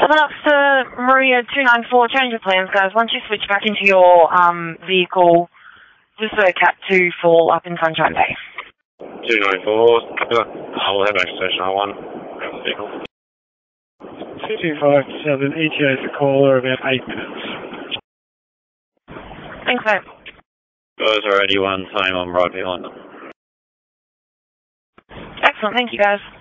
up to Maria 294, change of plans, guys. Once you switch back into your vehicle, just for Cat 2 fall up in Sunshine Bay. 294, copy that. I will have access station R1. Grab the vehicle. 257, ETA for caller about 8 minutes. Thanks, mate. Guys are 81, same on right behind them. Excellent, thank you, guys.